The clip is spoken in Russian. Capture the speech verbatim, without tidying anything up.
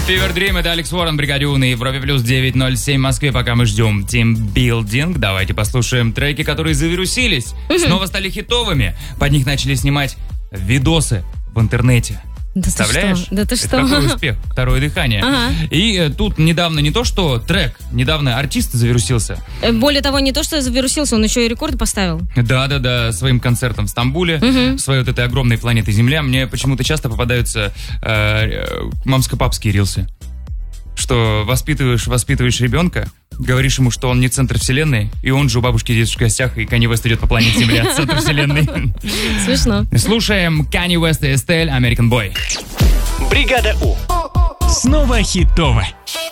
Fever Dream, это Алекс Уоррен, Бригаде У на Европе плюс девять ноль семь в Москве. Пока мы ждем тимбилдинг, давайте послушаем треки, которые завирусились, угу. снова стали хитовыми. Под них начали снимать видосы в интернете. Да Представляешь? Да ты что? Это какой успех? Второе дыхание. Ага. И э, тут недавно не то, что трек, недавно артист завирусился. Более того, не то, что завирусился, он еще и рекорд поставил. Да-да-да, своим концертом в Стамбуле, угу. своей вот этой огромной планеты Земля. Мне почему-то часто попадаются э, мамско-папские рилсы. Что воспитываешь, воспитываешь ребенка, говоришь ему, что он не центр вселенной, и он же у бабушки здесь в гостях, и Kanye West идет по планете Земля, центр вселенной. Смешно. Слушаем Kanye West и Estelle, American Boy. Бригада У. Снова хитово.